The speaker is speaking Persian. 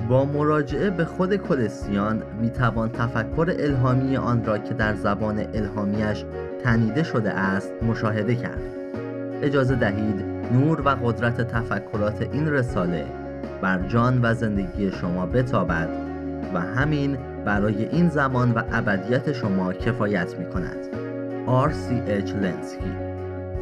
با مراجعه به خود کلسیان میتوان تفکر الهامی آن را که در زبان الهامیش تنیده شده است مشاهده کرد. اجازه دهید نور و قدرت تفکرات این رساله بر جان و زندگی شما بتابد و همین برای این زمان و ابدیت شما کفایت می کند. R.C.H. لنسکی